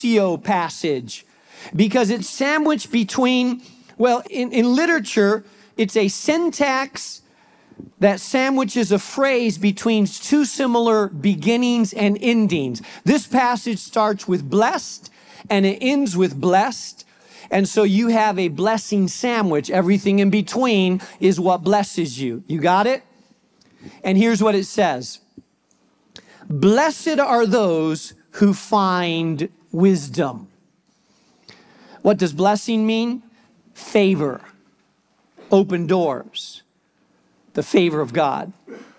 passage because it's sandwiched between, well, in literature, it's a syntax that sandwiches a phrase between two similar beginnings and endings. This passage starts with blessed and it ends with blessed. And so you have a blessing sandwich. Everything in between is what blesses you. You got it? And here's what it says. Blessed are those who find wisdom. What does blessing mean? Favor. Open doors. The favor of God.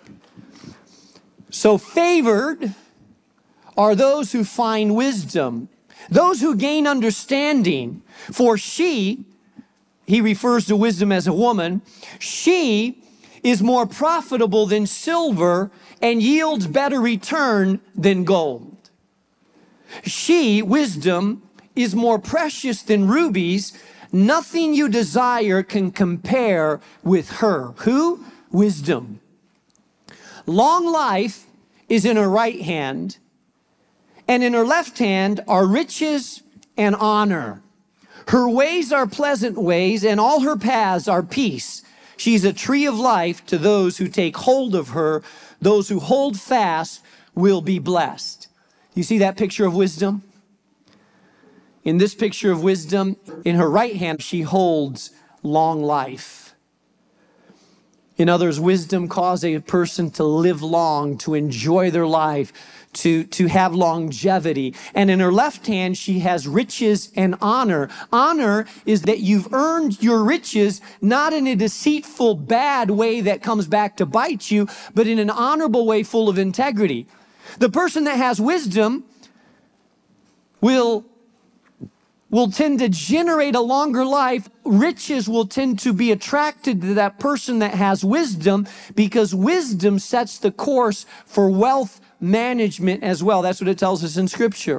So favored are those who find wisdom, those who gain understanding. For she, he refers to wisdom as a woman, she is more profitable than silver and yields better return than gold. She, wisdom, is more precious than rubies. Nothing you desire can compare with her. Who? Wisdom. Long life is in her right hand, and in her left hand are riches and honor. Her ways are pleasant ways, and all her paths are peace. She's a tree of life to those who take hold of her. Those who hold fast will be blessed. You see that picture of wisdom? In this picture of wisdom, in her right hand, she holds long life. In others, wisdom causes a person to live long, to enjoy their life, to have longevity. And in her left hand, she has riches and honor. Honor is that you've earned your riches, not in a deceitful, bad way that comes back to bite you, but in an honorable way full of integrity. The person that has wisdom will tend to generate a longer life. Riches will tend to be attracted to that person that has wisdom because wisdom sets the course for wealth management as well. That's what it tells us in Scripture.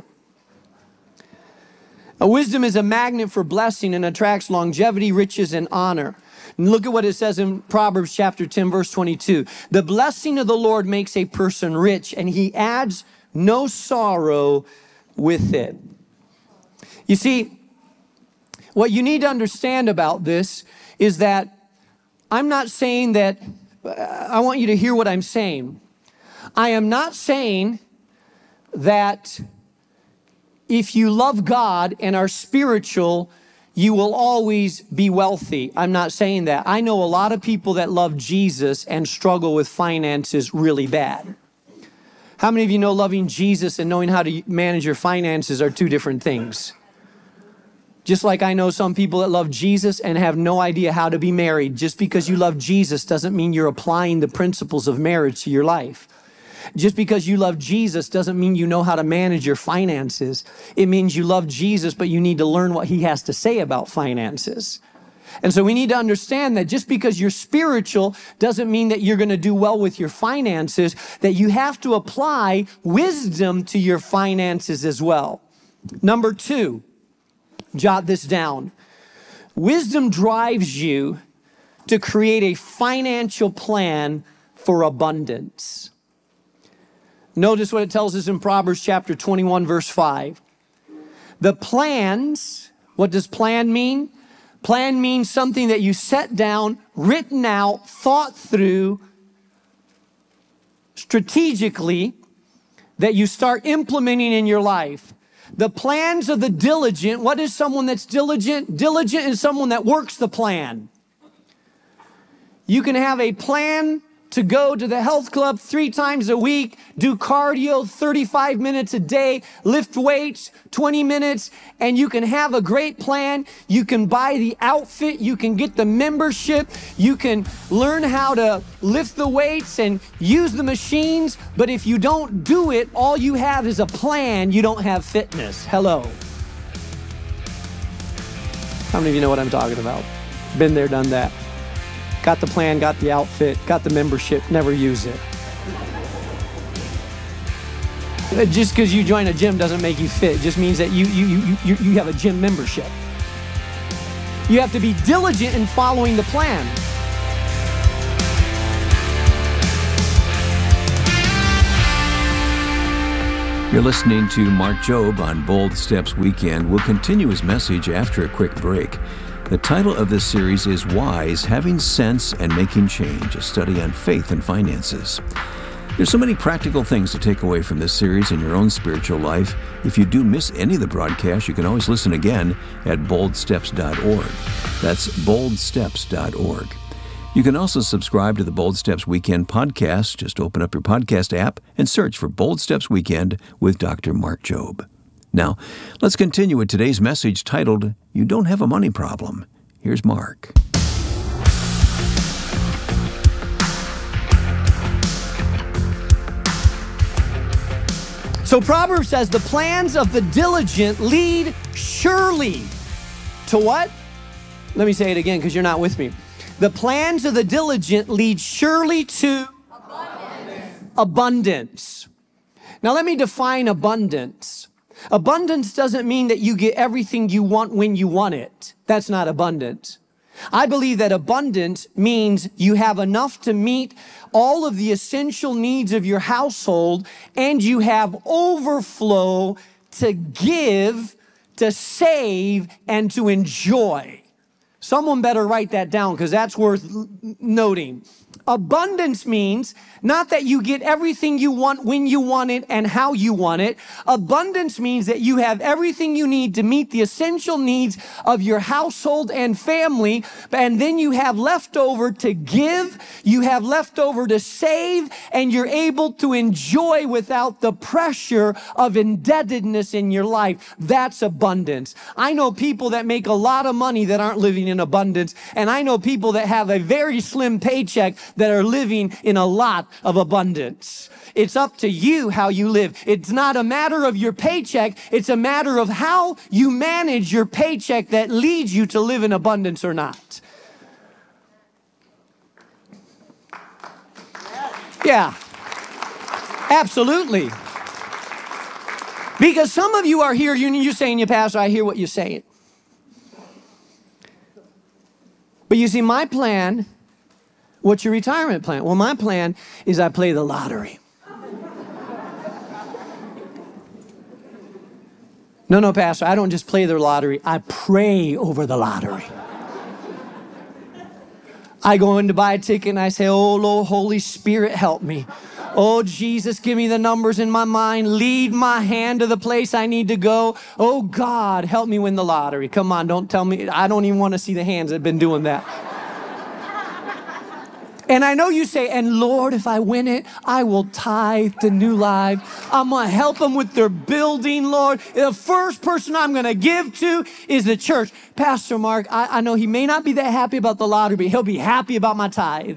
Wisdom is a magnet for blessing and attracts longevity, riches, and honor. And look at what it says in Proverbs chapter 10, verse 22. The blessing of the Lord makes a person rich, and he adds no sorrow with it. You see, what you need to understand about this is that I'm not saying that, I want you to hear what I'm saying. I am not saying that if you love God and are spiritual, you will always be wealthy. I'm not saying that. I know a lot of people that love Jesus and struggle with finances really bad. How many of you know loving Jesus and knowing how to manage your finances are two different things? Just like I know some people that love Jesus and have no idea how to be married. Just because you love Jesus doesn't mean you're applying the principles of marriage to your life. Just because you love Jesus doesn't mean you know how to manage your finances. It means you love Jesus, but you need to learn what he has to say about finances. And so we need to understand that just because you're spiritual doesn't mean that you're going to do well with your finances, that you have to apply wisdom to your finances as well. Number two, jot this down. Wisdom drives you to create a financial plan for abundance. Notice what it tells us in Proverbs chapter 21, verse 5. The plans, what does plan mean? Plan means something that you set down, written out, thought through strategically, that you start implementing in your life. The plans of the diligent. What is someone that's diligent? Diligent is someone that works the plan. You can have a plan to go to the health club 3 times a week, do cardio 35 minutes a day, lift weights 20 minutes, and you can have a great plan. You can buy the outfit, you can get the membership, you can learn how to lift the weights and use the machines, but if you don't do it, all you have is a plan, you don't have fitness. Hello. How many of you know what I'm talking about? Been there, done that. Got the plan, got the outfit, got the membership, never use it. Just because you join a gym doesn't make you fit. It just means that you have a gym membership. You have to be diligent in following the plan. You're listening to Mark Jobe on Bold Steps Weekend. We'll continue his message after a quick break. The title of this series is Wise, Having Sense and Making Change, a study on faith and finances. There's so many practical things to take away from this series in your own spiritual life. If you do miss any of the broadcast, you can always listen again at boldsteps.org. That's boldsteps.org. You can also subscribe to the Bold Steps Weekend podcast. Just open up your podcast app and search for Bold Steps Weekend with Dr. Mark Jobe. Now, let's continue with today's message titled, You Don't Have a Money Problem. Here's Mark. So Proverbs says, the plans of the diligent lead surely to what? Let me say it again because you're not with me. The plans of the diligent lead surely to abundance. Now let me define abundance. Abundance doesn't mean that you get everything you want when you want it. That's not abundance. I believe that abundance means you have enough to meet all of the essential needs of your household, and you have overflow to give, to save, and to enjoy. Someone better write that down because that's worth noting. Abundance means not that you get everything you want when you want it and how you want it. Abundance means that you have everything you need to meet the essential needs of your household and family, and then you have leftover to give, you have leftover to save, and you're able to enjoy without the pressure of indebtedness in your life. That's abundance. I know people that make a lot of money that aren't living in abundance, and I know people that have a very slim paycheck that are living in a lot of abundance. It's up to you how you live. It's not a matter of your paycheck. It's a matter of how you manage your paycheck that leads you to live in abundance or not. Yeah, absolutely. Because some of you are here, you're saying, Pastor, I hear what you're saying. But you see, my plan, what's your retirement plan? Well, my plan is I play the lottery. No, Pastor, I don't just play the lottery. I pray over the lottery. I go in to buy a ticket and I say, oh, Lord, Holy Spirit, help me. Oh, Jesus, give me the numbers in my mind. Lead my hand to the place I need to go. Oh, God, help me win the lottery. Come on, don't tell me. I don't even want to see the hands that have been doing that. And I know you say, and Lord, if I win it, I will tithe to New Life. I'm going to help them with their building, Lord. The first person I'm going to give to is the church. Pastor Mark, I know he may not be that happy about the lottery, but he'll be happy about my tithe.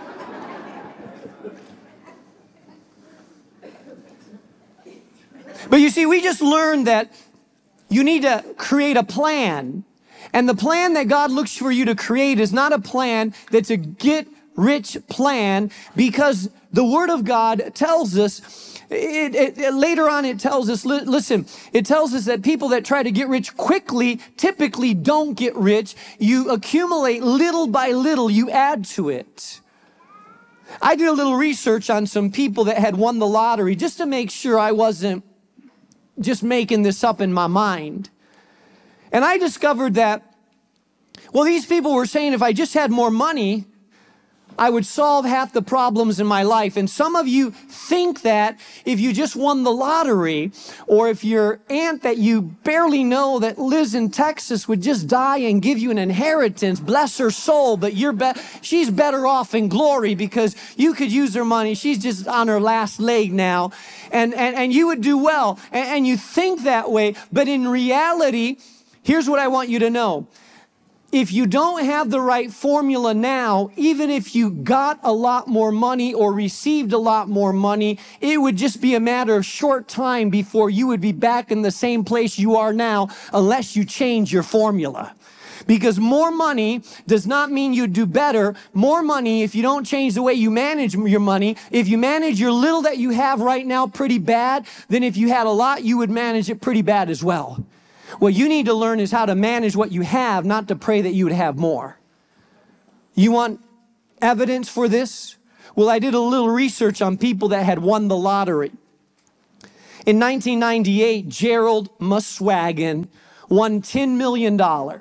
But you see, we just learned that you need to create a plan. And the plan that God looks for you to create is not a plan that's a get-rich plan, because the Word of God tells us, later on it tells us, listen, it tells us that people that try to get rich quickly typically don't get rich. You accumulate little by little, you add to it. I did a little research on some people that had won the lottery just to make sure I wasn't just making this up in my mind. And I discovered that, well, these people were saying if I just had more money, I would solve half the problems in my life. And some of you think that if you just won the lottery, or if your aunt that you barely know that lives in Texas would just die and give you an inheritance, bless her soul, but she's better off in glory because you could use her money. She's just on her last leg now. And you would do well. And you think that way. But in reality, here's what I want you to know. If you don't have the right formula now, even if you got a lot more money or received a lot more money, it would just be a matter of short time before you would be back in the same place you are now unless you change your formula. Because more money does not mean you do better. More money, if you don't change the way you manage your money, if you manage your little that you have right now pretty bad, then if you had a lot, you would manage it pretty bad as well. What you need to learn is how to manage what you have, not to pray that you would have more. You want evidence for this? Well, I did a little research on people that had won the lottery. In 1998, Gerald Muswagon won $10 million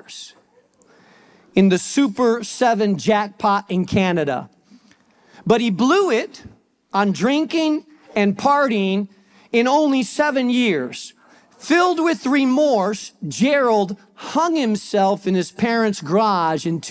in the Super 7 jackpot in Canada. But he blew it on drinking and partying in only 7 years. Filled with remorse, Gerald hung himself in his parents' garage in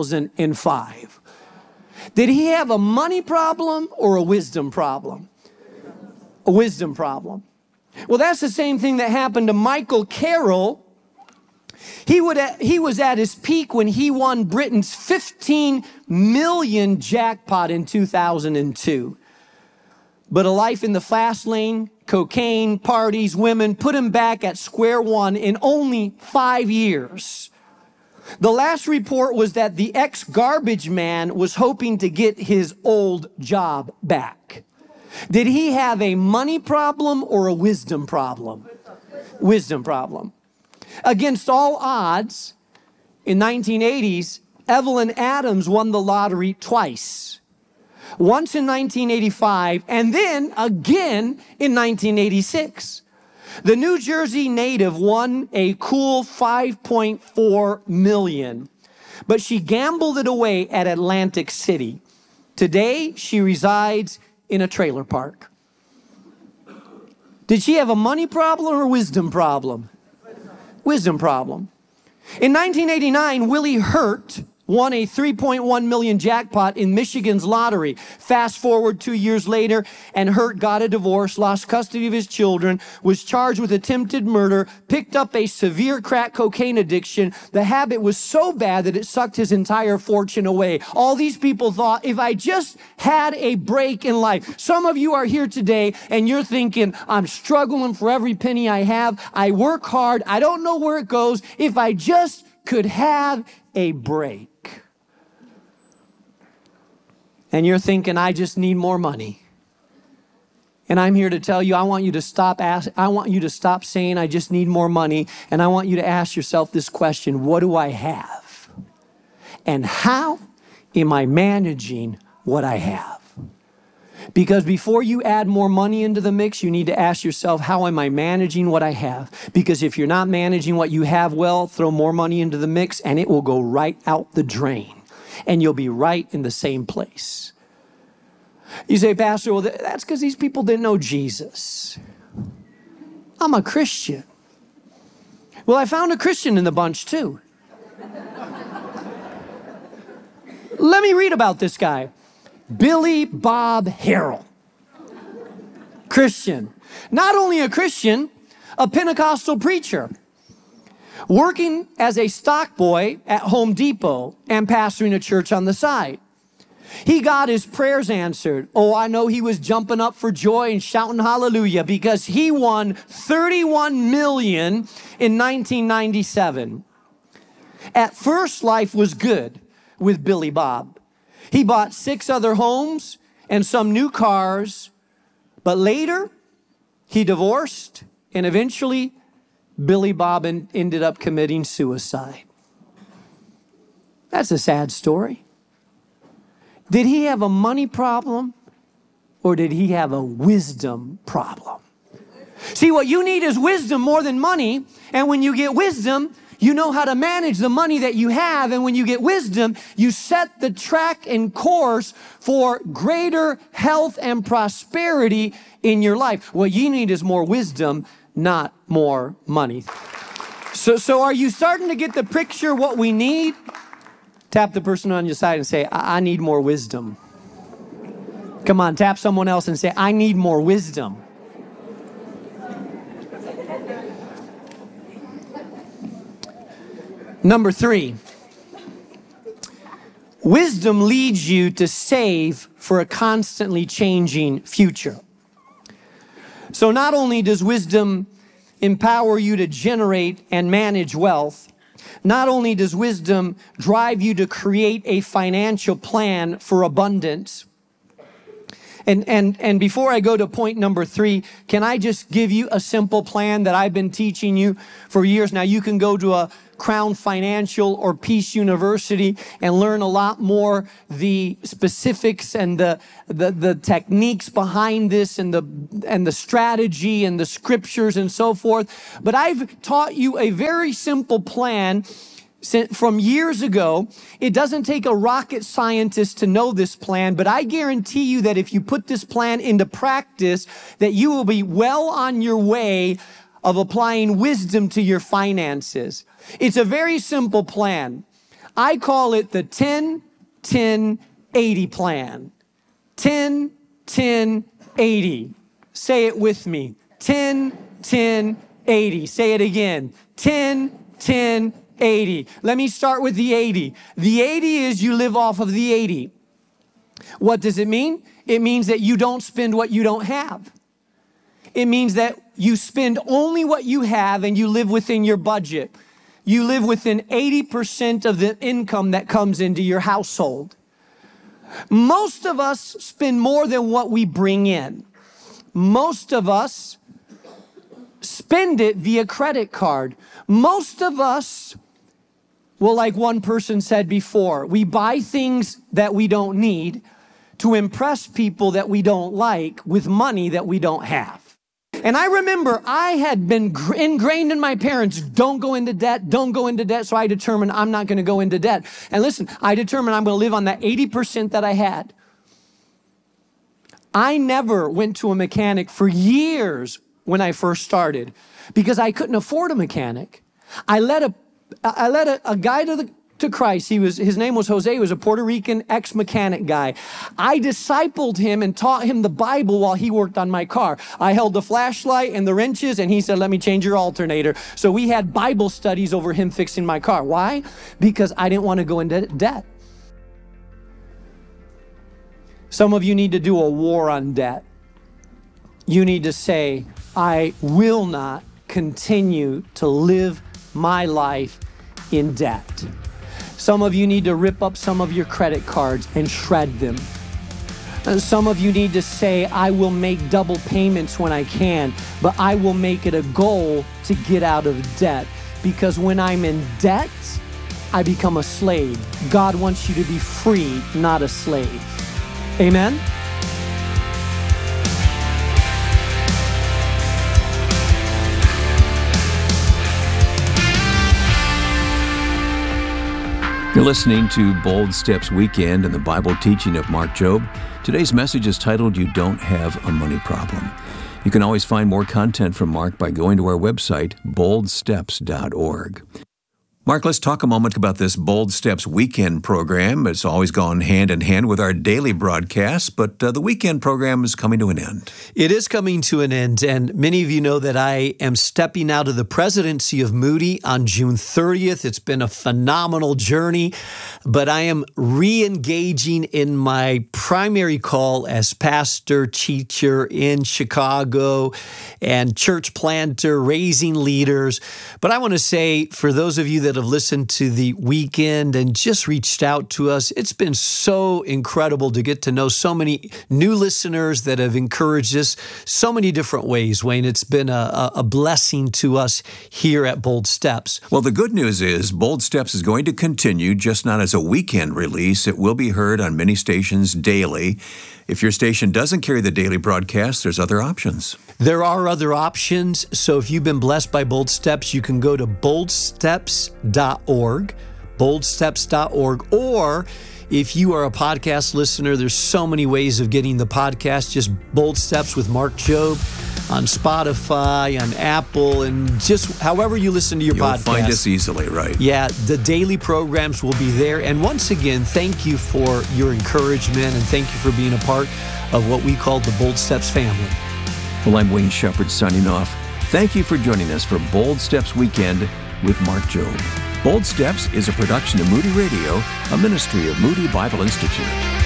2005. Did he have a money problem or a wisdom problem? A wisdom problem. Well, that's the same thing that happened to Michael Carroll. He was at his peak when he won Britain's 15 million jackpot in 2002. But a life in the fast lane, cocaine, parties, women, put him back at square one in only 5 years. The last report was that the ex-garbage man was hoping to get his old job back. Did he have a money problem or a wisdom problem? Wisdom problem. Against all odds, in 1980s, Evelyn Adams won the lottery twice. Once in 1985 and then again in 1986. The New Jersey native won a cool $5.4 million, but she gambled it away at Atlantic City. Today, she resides in a trailer park. Did she have a money problem or a wisdom problem? Wisdom problem. In 1989, Willie Hurt won a $3.1 million jackpot in Michigan's lottery. Fast forward 2 years later, and Hurt got a divorce, lost custody of his children, was charged with attempted murder, picked up a severe crack cocaine addiction. The habit was so bad that it sucked his entire fortune away. All these people thought, if I just had a break in life. Some of you are here today, and you're thinking, I'm struggling for every penny I have. I work hard. I don't know where it goes. If I just could have a break. And you're thinking, I just need more money. And I'm here to tell you, I want you to stop saying, I just need more money. And I want you to ask yourself this question: what do I have? And how am I managing what I have? Because before you add more money into the mix, you need to ask yourself, how am I managing what I have? Because if you're not managing what you have well, throw more money into the mix and it will go right out the drain. And you'll be right in the same place. You say, Pastor, well, that's because these people didn't know Jesus. I'm a Christian. Well, I found a Christian in the bunch too. Let me read about this guy. Billy Bob Harrell. Christian. Not only a Christian, a Pentecostal preacher. Working as a stock boy at Home Depot and pastoring a church on the side. He got his prayers answered. Oh, I know he was jumping up for joy and shouting hallelujah because he won $31 million in 1997. At first, life was good with Billy Bob. He bought 6 other homes and some new cars, but later he divorced and eventually Billy Bob ended up committing suicide. That's a sad story. Did he have a money problem or did he have a wisdom problem? See, what you need is wisdom more than money. And when you get wisdom, you know how to manage the money that you have. And when you get wisdom, you set the track and course for greater health and prosperity in your life. What you need is more wisdom, not more money. So are you starting to get the picture what we need? Tap the person on your side and say, I need more wisdom. Come on, tap someone else and say, I need more wisdom. Number 3, wisdom leads you to save for a constantly changing future. So not only does wisdom empower you to generate and manage wealth, not only does wisdom drive you to create a financial plan for abundance. And before I go to point number 3, can I just give you a simple plan that I've been teaching you for years now? You can go to Crown Financial or Peace University and learn a lot more the specifics and the techniques behind this and the strategy and the scriptures and so forth. But I've taught you a very simple plan from years ago. It doesn't take a rocket scientist to know this plan, but I guarantee you that if you put this plan into practice, that you will be well on your way of applying wisdom to your finances. It's a very simple plan. I call it the 10-10-80 plan. 10-10-80. Say it with me. 10-10-80. Say it again. 10-10-80. 80. Let me start with the 80. The 80 is you live off of the 80. What does it mean? It means that you don't spend what you don't have. It means that you spend only what you have and you live within your budget. You live within 80% of the income that comes into your household. Most of us spend more than what we bring in. Most of us spend it via credit card. Most of us, well, like one person said before, we buy things that we don't need to impress people that we don't like with money that we don't have. And I remember I had been ingrained in my parents, don't go into debt, don't go into debt. So I determined I'm not going to go into debt. And listen, I determined I'm going to live on that 80% that I had. I never went to a mechanic for years when I first started because I couldn't afford a mechanic. I led a guy to Christ. His name was Jose. He was a Puerto Rican ex-mechanic guy. I discipled him and taught him the Bible while he worked on my car. I held the flashlight and the wrenches, and he said, let me change your alternator. So we had Bible studies over him fixing my car. Why? Because I didn't want to go into debt. Some of you need to do a war on debt. You need to say, I will not continue to live my life in debt. Some of you need to rip up some of your credit cards and shred them. Some of you need to say, I will make double payments when I can, but I will make it a goal to get out of debt. Because when I'm in debt, I become a slave. God wants you to be free, not a slave. Amen? You're listening to Bold Steps Weekend and the Bible teaching of Mark Jobe. Today's message is titled, You Don't Have a Money Problem. You can always find more content from Mark by going to our website, boldsteps.org. Mark, let's talk a moment about this Bold Steps Weekend program. It's always gone hand in hand with our daily broadcasts, but the weekend program is coming to an end. It is coming to an end, and many of you know that I am stepping out of the presidency of Moody on June 30th. It's been a phenomenal journey, but I am re-engaging in my primary call as pastor, teacher in Chicago, and church planter, raising leaders. But I want to say, for those of you that have listened to the weekend and just reached out to us, it's been so incredible to get to know so many new listeners that have encouraged us so many different ways. Wayne, it's been a blessing to us here at Bold Steps. Well, the good news is Bold Steps is going to continue, just not as a weekend release. It will be heard on many stations daily. If your station doesn't carry the daily broadcast, there's other options. There are other options. So if you've been blessed by Bold Steps, you can go to boldsteps.org, boldsteps.org, or if you are a podcast listener, there's so many ways of getting the podcast. Just Bold Steps with Mark Jobe on Spotify, on Apple, and just however you listen to your podcast. You'll find us easily, right? Yeah, the daily programs will be there. And once again, thank you for your encouragement and thank you for being a part of what we call the Bold Steps family. Well, I'm Wayne Shepherd signing off. Thank you for joining us for Bold Steps Weekend with Mark Jobe. Bold Steps is a production of Moody Radio, a ministry of Moody Bible Institute.